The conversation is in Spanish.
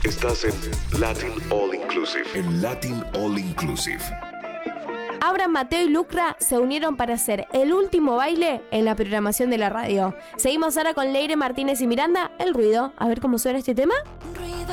Estás en Latin All Inclusive. En Latin All Inclusive. Abraham, Mateo y Lucra se unieron para hacer el último baile en la programación de la radio. Seguimos ahora con Leire Martínez y Miranda, El Ruido. A ver cómo suena este tema.